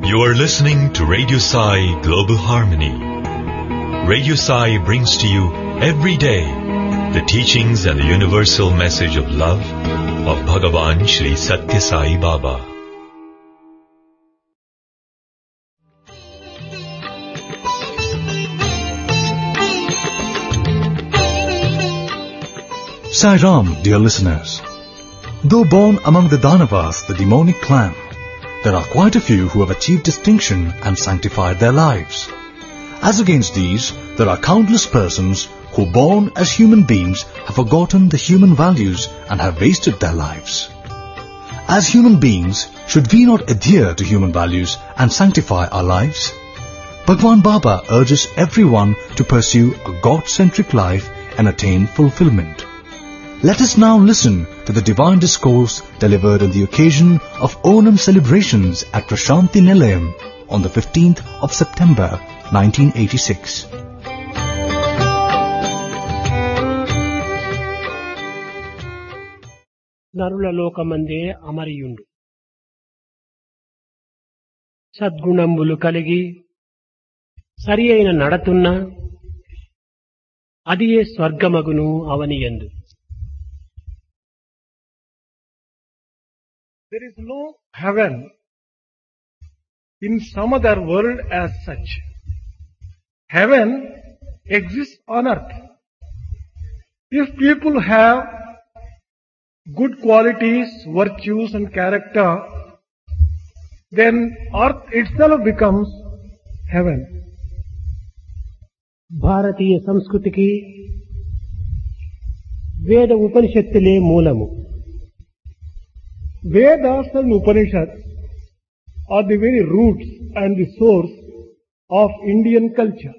You are listening to Radio Sai Global Harmony. Radio Sai brings to you every day the teachings and the universal message of love of Bhagavan Shri Satya Sai Baba. Sai Ram, dear listeners. Though born among the Danavas, the demonic clan, there are quite a few who have achieved distinction and sanctified their lives. As against these, there are countless persons who, born as human beings, have forgotten the human values and have wasted their lives. As human beings, should we not adhere to human values and sanctify our lives? Bhagwan Baba urges everyone to pursue a God-centric life and attain fulfillment. Let us now listen to the divine discourse delivered on the occasion of Onam celebrations at Prashanti Nilayam on the 15th of September 1986. నరుల లోకమందే అమరియుండు సద్గుణంబులు కలిగి సరి అయిన నడతున్న అదియే స్వర్గమగును అవనియందు. There is no heaven in some other world as such. Heaven exists on earth. If people have good qualities, virtues and character, then earth itself becomes heaven. భారతీయ సంస్కృతికి వేద ఉపనిషత్తులే మూలము. Vedas and Upanishads are the very roots and the source of Indian culture.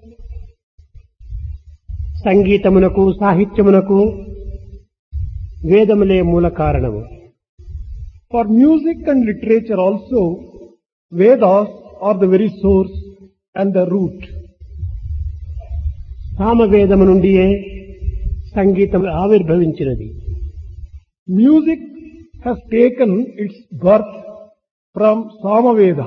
సంగీతమునకు సాహిత్యమునకు వేదములే మూల కారణము. For music and literature also, Vedas are the very source and the root. సామవేదము నుండియే సంగీతం ఆవిర్భవించినది. Music has taken its birth from Samaveda.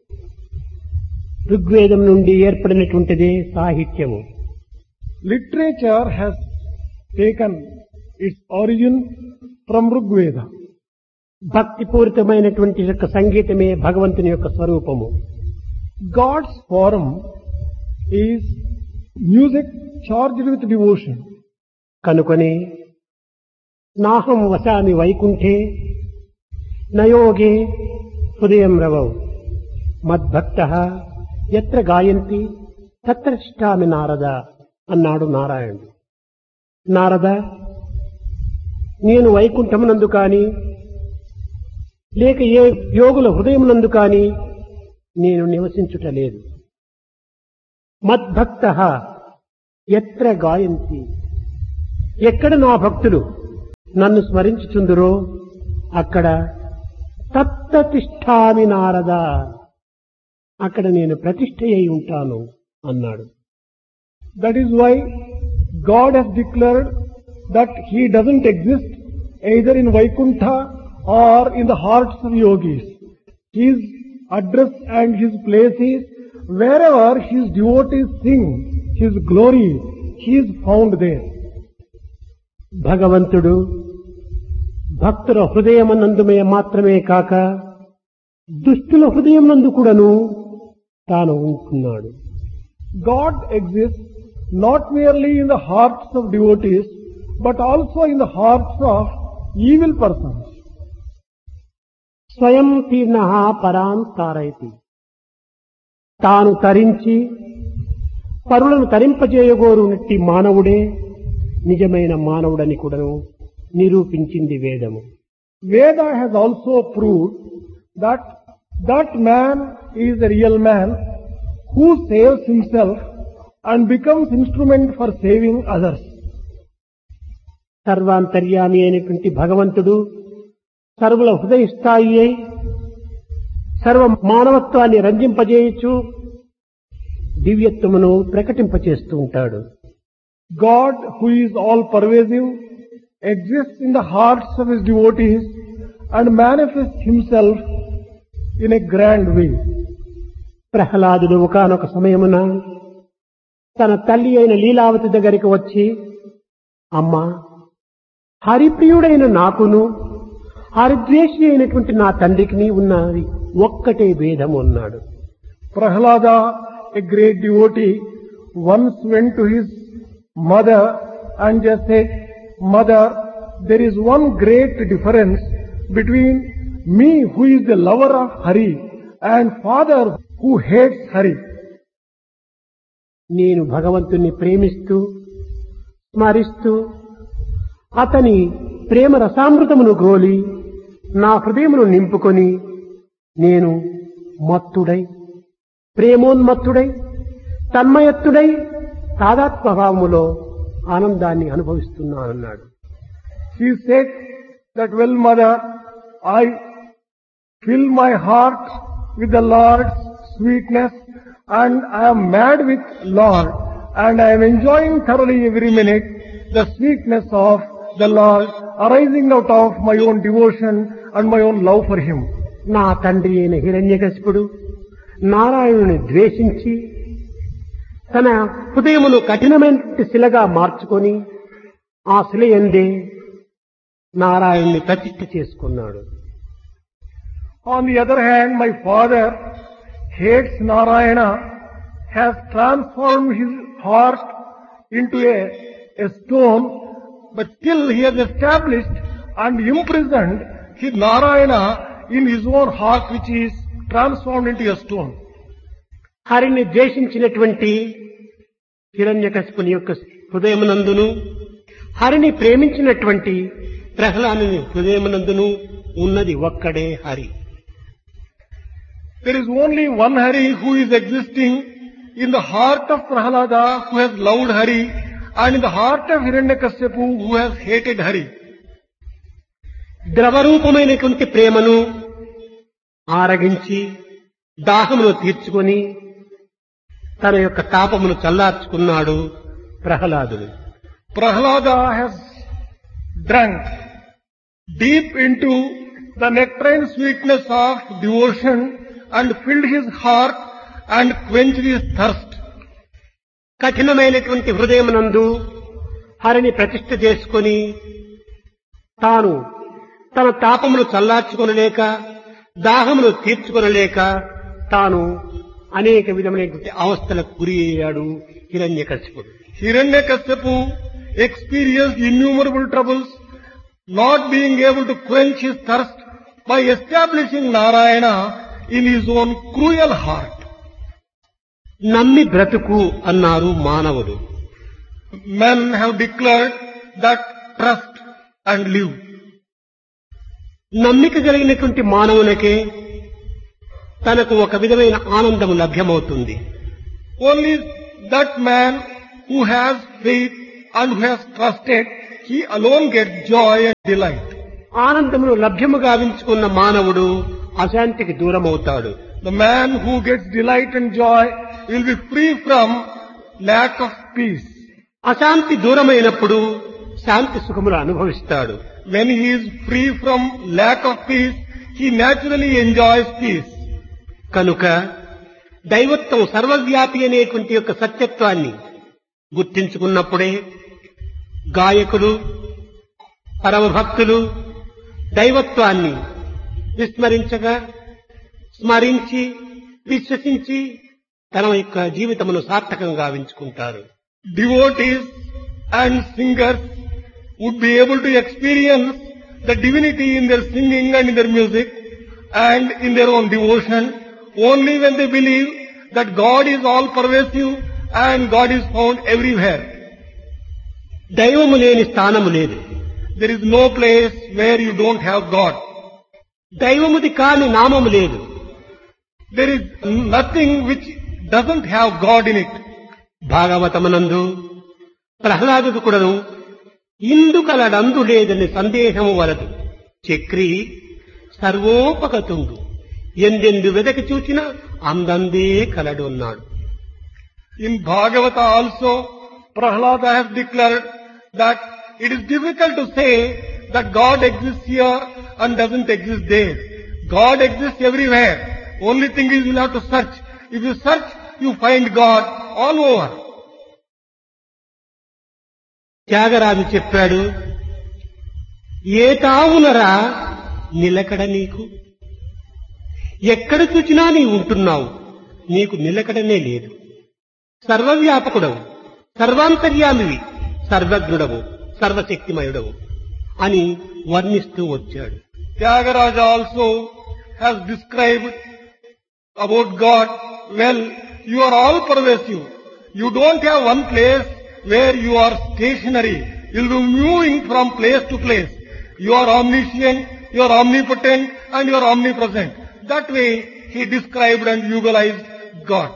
ఋగ్వేదం నుండి ఏర్పడినటువంటిదే సాహిత్యము. Literature has taken its origin from Rigveda. భక్తిపూరితమైనటువంటి యొక్క సంగీతమే భగవంతుని యొక్క స్వరూపము. God's form is music charged with devotion. కనుకొని నాహం వసామి వైకుంఠే నయోగే హృదయం రవౌ మద్భక్తః యత్ర గాయంతి తత్ర తిష్ఠామి నారద అన్నాడు నారాయణుడు. నారద, నేను వైకుంఠమునందు కాని లేక ఏ యోగుల హృదయమునందు కాని నేను నివసించుట లేదు. మద్భక్తః యత్ర గాయంతి, ఎక్కడ నా భక్తులు నన్ను స్మరించుచుందురో అక్కడ తత్ర తిష్ఠామి నారద, అక్కడ నేను ప్రతిష్ఠ అయి ఉంటాను అన్నాడు. That is why God has declared that He doesn't exist either in Vaikuntha or in the hearts of yogis. His address and His place is wherever His devotees sing His glory, He is found there. భగవంతుడు భక్తుల హృదయమనందుమే మాత్రమే కాక దుష్టుల హృదయమునందు కూడాను తాను ఉంటున్నాడు. God exists not merely in the hearts of devotees but also in the hearts of evil persons. స్వయం తీర్ణః పరాన్ తారయతి, తాను తరించి పరులను తరింపజేయగోరునట్టి మానవుడే నిజమైన మానవుడని కూడాను నిరూపించింది వేదము. Veda has also proved that that man is the real man who saves himself and becomes instrument for saving others. సర్వాంతర్యామి అయినటువంటి భగవంతుడు సర్వుల హృదయ స్థాయి అయి సర్వ మానవత్వాన్ని రంజింపజేయచ్చు, దివ్యత్వమును ప్రకటింపచేస్తూ ఉంటాడు. God, who is all pervasive, exists in the hearts of His devotees and manifests Himself in a grand way. ప్రహ్లాదుడు ఒకానొక సమయమున తన తల్లి అయిన లీలావతి దగ్గరికి వచ్చి, అమ్మా, హరిప్రియుడైన నాకును హరిద్వేషి అయినటువంటి నా తండ్రికి ఉన్నది ఒక్కటే భేదము అన్నాడు. Prahlada, a great devotee, once went to his mother and just said, Mother, there is one great difference between me who is the lover of Hari and father who hates Hari. నేను భగవంతుణ్ణి ప్రేమిస్తూ స్మరిస్తూ అతని ప్రేమ రసామృతమును గ్రోలి నా హృదయమును నింపుకొని నేను మత్తుడై ప్రేమోన్మత్తుడై తన్మయత్తుడై తాదాత్మ్యభావములో ఆనందాన్ని అనుభవిస్తున్నానన్నాడు. He said that, well, mother, I fill my heart with the Lord's sweetness and I am mad with Lord and I am enjoying thoroughly every minute the sweetness of the Lord arising out of my own devotion and my own love for Him. నా తండ్రి అయిన హిరణ్యకశిపుడు నారాయణుని ద్వేషించి తన హృదయమును కఠినమైన శిలగా మార్చుకొని ఆ శిల యందే నారాయణుని ప్రతిష్ఠ చేసుకున్నాడు. On the other hand, my father hates Narayana, has transformed his heart into a stone, but still he has established and imprisoned his Narayana in his own heart, which is transformed into a stone. హరిని ద్వేషించినటువంటి హిరణ్యకశిపుని యొక్క హృదయమునందును హరిని ప్రేమించినటువంటి ప్రహ్లాదుని హృదయమునందును ఉన్నది ఒక్కడే Hari. There is only one Hari who is existing in the heart of Prahlada, who has loved Hari, and in the heart of Hiranyakashipu, who has hated Hari. ద్రవరూపమైనటువంటి ప్రేమను ఆరగించి దాహమును తీర్చుకొని తన యొక్క తాపమును చల్లార్చుకున్నాడు ప్రహ్లాదుడు. Prahlada has drunk deep into the nectarine sweetness of devotion and filled his heart and quenched his thirst. కఠినమైనటువంటి హృదయమునందు హరిని ప్రతిష్ఠ చేసుకొని తాను తన తాపమును చల్లార్చుకొనలేక దాహమును తీర్చుకొనలేక తాను అనేక విధమైనటువంటి అవస్థలకు గురి అయ్యాడు హిరణ్యకశిపుడు. Hiranyakashipu experienced innumerable troubles, not being able to quench his thirst by establishing Narayana in his own cruel heart. నమ్మి బ్రతుకు అన్నారు మానవుడు. Men have declared that trust and live. నమ్మిక కలిగినటువంటి మానవునికే తనకు ఒక విధమైన ఆనందము లభ్యమవుతుంది. Only that man who has faith and who has trusted, he alone gets joy and delight. ఆనందమును లభ్యము గావించుకున్న మానవుడు అశాంతికి దూరమవుతాడు. The man who gets delight and joy will be free from lack of peace. అశాంతి దూరమైనప్పుడు శాంతి సుఖములు అనుభవిస్తాడు. When he is free from lack of peace, he naturally enjoys peace. కనుక దైవత్వం సర్వవ్యాపి అనేటువంటి యొక్క సత్యత్వాన్ని గుర్తించుకున్నప్పుడే గాయకులు పరమభక్తులు దైవత్వాన్ని విస్మరించగా స్మరించి విశ్వసించి తన యొక్క జీవితమును సార్థకంగా గావించుకుంటారు. Devotees and singers would be able to experience the divinity in their singing and in their music and in their own devotion only when they believe that God is all pervasive and God is found everywhere. దైవము లేని స్థానము లేదు. There is no place where you don't have God. దైవముది కాని నామము లేదు. There is nothing which doesn't have God in it. భాగవతమునందు ప్రహ్లాదుడు కూడాను ఇందుకలడందు లేదని సందేహము వలదు చక్రి సర్వోపగతుండు ఎందెందు వెదకి చూచినా అందందే కలడు అన్నాడు. In Bhagavata also, Prahlada has declared that it is difficult to say that God exists here and doesn't exist there. God exists everywhere. Only thing is we'll have to search If you search, you find God all over. Tyagaraju చెప్పాడు, ఏ తావునరా నిలకడ నీకు, ఎక్కడ చూచినా నీ ఉంటున్నావు, నీకు నిలకడనే లేదు. సర్వవ్యాపకుడవు, సర్వాంతర్యామివి, సర్వజ్ఞుడవు, సర్వశక్తిమయుడవు అని వర్ణిస్తూ వచ్చాడు. Tyagaraja also has described about God, well, you are all pervasive. You don't have one place where you are stationary. You will be moving from place to place. You are omniscient, you are omnipotent, and you are omnipresent. That way he described and utilized God.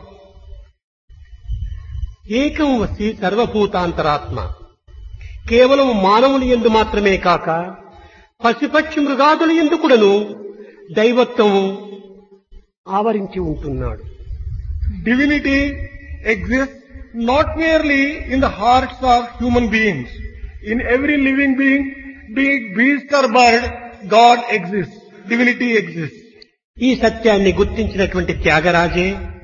ఏకం వసి సర్వభూతాంతరాత్మ. కేవలం మానవుని యందు మాత్రమే కాక పశుపక్షి మృగాదుల యందు కూడాను దైవత్వము ఆవరించి ఉంటున్నాడు. Divinity exists not merely in the hearts of human beings. In every living being, be it beast or bird, God exists. Divinity exists. ఈ సత్యాన్ని గుర్తించినటువంటి త్యాగరాజే